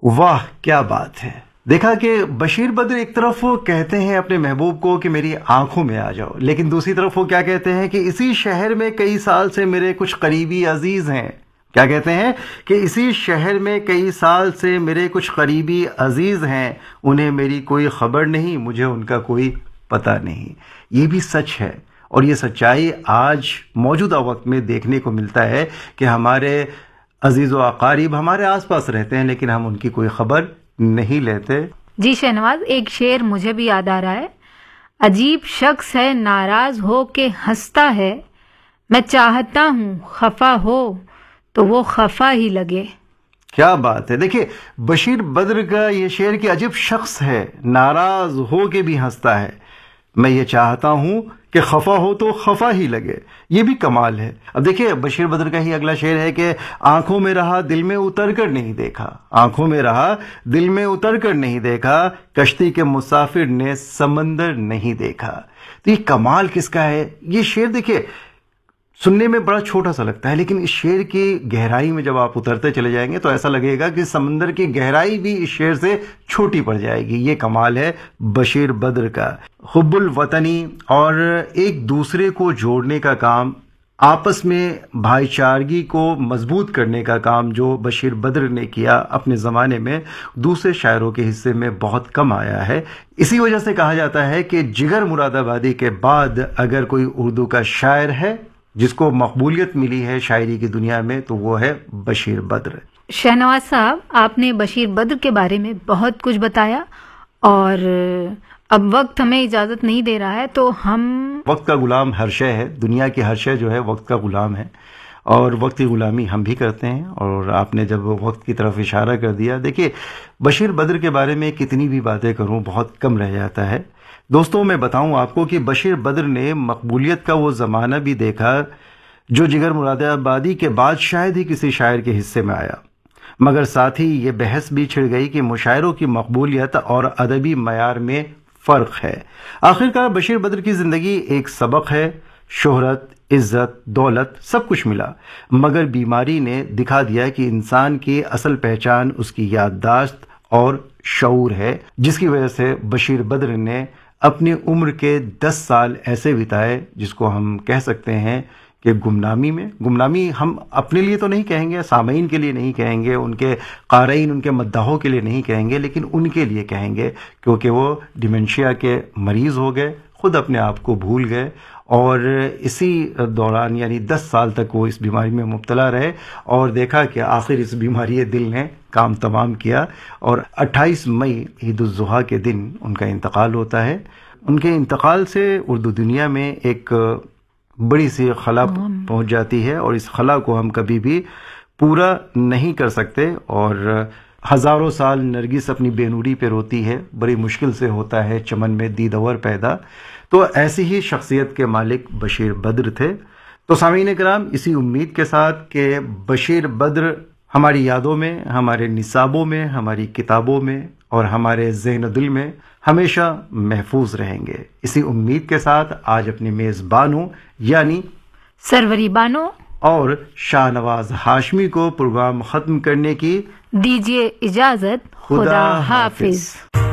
واہ کیا بات ہے. دیکھا کہ بشیر بدر ایک طرف وہ کہتے ہیں اپنے محبوب کو کہ میری آنکھوں میں آ جاؤ، لیکن دوسری طرف وہ کیا کہتے ہیں کہ اسی شہر میں کئی سال سے میرے کچھ قریبی عزیز ہیں. کیا کہتے ہیں کہ اسی شہر میں کئی سال سے میرے کچھ قریبی عزیز ہیں، انہیں میری کوئی خبر نہیں، مجھے ان کا کوئی پتہ نہیں. یہ بھی سچ ہے، اور یہ سچائی آج موجودہ وقت میں دیکھنے کو ملتا ہے کہ ہمارے عزیز و اقارب ہمارے آس پاس رہتے ہیں لیکن ہم ان کی کوئی خبر نہیں لیتے. جی شہنواز، ایک شعر مجھے بھی یاد آ رہا ہے. عجیب شخص ہے ناراض ہو کے ہنستا ہے، میں چاہتا ہوں خفا ہو تو وہ خفا ہی لگے. کیا بات ہے. دیکھیے بشیر بدر کا یہ شعر کہ عجیب شخص ہے ناراض ہو کے بھی ہنستا ہے، میں یہ چاہتا ہوں کہ خفا ہو تو خفا ہی لگے. یہ بھی کمال ہے. اب دیکھیے بشیر بدر کا ہی اگلا شعر ہے کہ آنکھوں میں رہا دل میں اتر کر نہیں دیکھا، آنکھوں میں رہا دل میں اتر کر نہیں دیکھا، کشتی کے مسافر نے سمندر نہیں دیکھا. تو یہ کمال کس کا ہے. یہ شعر دیکھیے سننے میں بڑا چھوٹا سا لگتا ہے، لیکن اس شعر کی گہرائی میں جب آپ اترتے چلے جائیں گے تو ایسا لگے گا کہ سمندر کی گہرائی بھی اس شعر سے چھوٹی پڑ جائے گی. یہ کمال ہے بشیر بدر کا. حب الوطنی اور ایک دوسرے کو جوڑنے کا کام، آپس میں بھائی چارگی کو مضبوط کرنے کا کام جو بشیر بدر نے کیا اپنے زمانے میں، دوسرے شاعروں کے حصے میں بہت کم آیا ہے. اسی وجہ سے کہا جاتا ہے کہ جگر مراد آبادی کے بعد اگر کوئی اردو کا شاعر ہے جس کو مقبولیت ملی ہے شاعری کی دنیا میں تو وہ ہے بشیر بدر. شہنواز صاحب، آپ نے بشیر بدر کے بارے میں بہت کچھ بتایا، اور اب وقت ہمیں اجازت نہیں دے رہا ہے تو ہم وقت کا غلام ہر شے ہے، دنیا کی ہر شے جو ہے وقت کا غلام ہے، اور وقت کی غلامی ہم بھی کرتے ہیں. اور آپ نے جب وقت کی طرف اشارہ کر دیا، دیکھیے بشیر بدر کے بارے میں کتنی بھی باتیں کروں بہت کم رہ جاتا ہے. دوستوں میں بتاؤں آپ کو کہ بشیر بدر نے مقبولیت کا وہ زمانہ بھی دیکھا جو جگر مراد آبادی کے بعد شاید ہی کسی شاعر کے حصے میں آیا، مگر ساتھ ہی یہ بحث بھی چھڑ گئی کہ مشاعروں کی مقبولیت اور ادبی معیار میں فرق ہے. آخرکار بشیر بدر کی زندگی ایک سبق ہے. شہرت، عزت، دولت سب کچھ ملا، مگر بیماری نے دکھا دیا کہ انسان کی اصل پہچان اس کی یادداشت اور شعور ہے، جس کی وجہ سے بشیر بدر نے اپنی عمر کے 10 سال ایسے بتائے جس کو ہم کہہ سکتے ہیں کہ گمنامی ہم اپنے لیے تو نہیں کہیں گے، سامعین کے لیے نہیں کہیں گے، ان کے قارئین، ان کے مداحوں کے لیے نہیں کہیں گے، لیکن ان کے لیے کہیں گے، کیونکہ وہ ڈیمنشیا کے مریض ہو گئے، خود اپنے آپ کو بھول گئے، اور اسی دوران یعنی 10 سال تک وہ اس بیماری میں مبتلا رہے، اور دیکھا کہ آخر اس بیماری دل نے کام تمام کیا، اور 28 مئی عید الضحیٰ کے دن ان کا انتقال ہوتا ہے. ان کے انتقال سے اردو دنیا میں ایک بڑی سی خلا پہنچ جاتی ہے، اور اس خلا کو ہم کبھی بھی پورا نہیں کر سکتے. اور ہزاروں سال نرگس اپنی بے نوری پہ روتی ہے، بڑی مشکل سے ہوتا ہے چمن میں دیدور پیدا. تو ایسی ہی شخصیت کے مالک بشیر بدر تھے. تو سامعین کرام، اسی امید کے ساتھ کہ بشیر بدر ہماری یادوں میں، ہمارے نصابوں میں، ہماری کتابوں میں اور ہمارے ذہن و دل میں ہمیشہ محفوظ رہیں گے، اسی امید کے ساتھ آج اپنے میزبانوں یعنی سروری بانو اور شاہ نواز ہاشمی کو پروگرام ختم کرنے کی دیجیے اجازت. خدا حافظ.